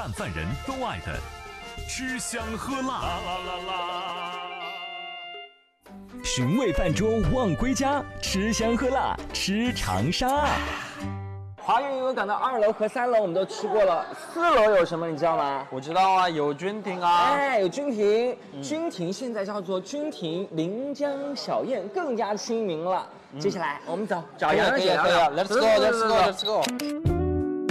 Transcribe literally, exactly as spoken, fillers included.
泛泛人都爱的吃香喝辣。啦啦啦啦寻味饭桌望归家，吃香喝辣吃长沙。华苑游泳港的二楼和三楼我们都吃过了，四楼有什么你知道吗？ 我知道啊，有君庭啊， 哎，有君庭，嗯、君庭现在叫做君庭临江小宴，更加亲民了。嗯、接下来我们走找杨姐聊聊。 Let's go, let's go, let's go.